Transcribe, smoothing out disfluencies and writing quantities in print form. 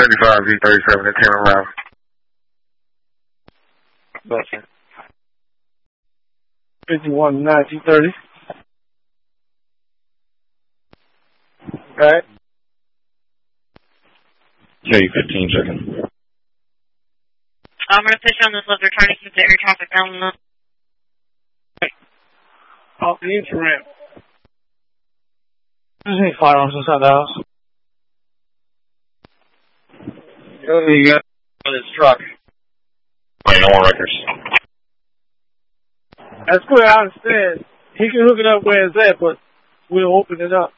75V37 at 10 around. Gotcha. 51 1930. Okay. K-15 checking. I'm going to push on this left. They're trying to keep the air traffic down. Off the entry ramp. There's any firearms inside the house? You got this truck. Wait, no more records. That's clear. I understand. He can hook it up where it's at, but we'll open it up.